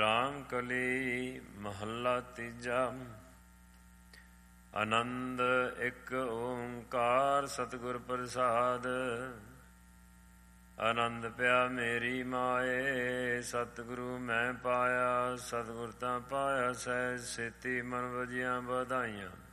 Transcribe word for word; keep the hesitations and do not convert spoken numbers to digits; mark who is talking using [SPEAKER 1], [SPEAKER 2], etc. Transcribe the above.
[SPEAKER 1] ਰਾਮ ਕਲੀ ਮਹੱਲਾ ਤੀਜਾ। ਆਨੰਦ ਇੱਕ ਓਂਕਾਰ ਸਤਿਗੁਰ ਪ੍ਰਸਾਦ। ਆਨੰਦ ਪਿਆ ਮੇਰੀ ਮਾਏ, ਸਤਿਗੁਰੂ ਮੈਂ ਪਾਇਆ। ਸਤਿਗੁਰ ਤਾਂ ਪਾਇਆ ਸਹਿਜ ਸੇਤੀ, ਮਨ ਵਜੀਆਂ ਵਧਾਈਆਂ।